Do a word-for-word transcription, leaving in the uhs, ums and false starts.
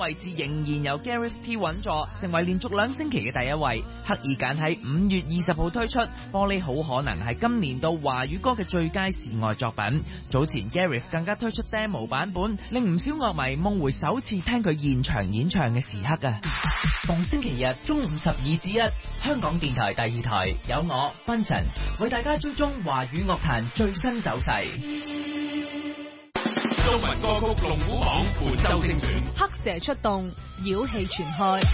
位置仍然由 Gareth T 穩坐，成為連續兩星期嘅第一位。刻意揀喺五月二十號推出，玻璃好可能係今年度華語歌嘅最佳示愛作品。早前 Gareth 更加推出 demo 版本，令唔少樂迷夢回首次聽佢現場演唱嘅時刻啊！逢星期日中午十二至一，香港電台第二台有我 Vincent 為大家追蹤華語樂壇最新走勢。 中文歌曲龍虎榜本周精選， 黑蛇出動，妖氣全開。